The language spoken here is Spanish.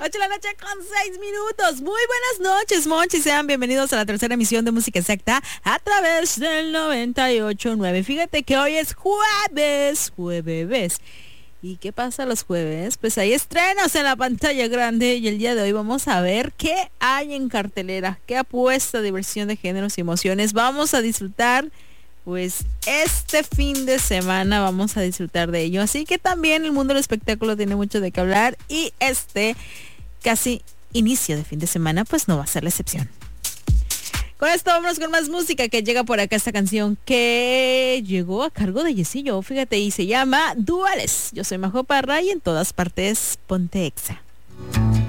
8 de la noche con 6 minutos. Muy buenas noches, monchis. Sean bienvenidos a la tercera emisión de Música Exacta a través del 98.9. Fíjate que hoy es jueves. ¿Y qué pasa los jueves? Pues hay estrenos en la pantalla grande y el día de hoy vamos a ver qué hay en cartelera, qué apuesta, diversión de géneros y emociones vamos a disfrutar. Pues este fin de semana vamos a disfrutar de ello. Así que también el mundo del espectáculo tiene mucho de qué hablar y este casi inicio de fin de semana pues no va a ser la excepción. Con esto vámonos con más música que llega por acá esta canción que llegó a cargo de Yesillo, fíjate, y se llama Duales. Yo soy Majo Parra y en todas partes ponte Exa.